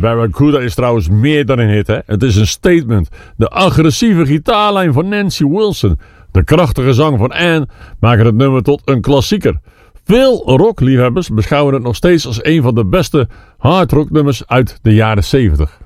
Barracuda is trouwens meer dan een hit, hè. Het is een statement. De agressieve gitaarlijn van Nancy Wilson, de krachtige zang van Ann maken het nummer tot een klassieker. Veel rockliefhebbers beschouwen het nog steeds als een van de beste hardrocknummers uit de jaren 70.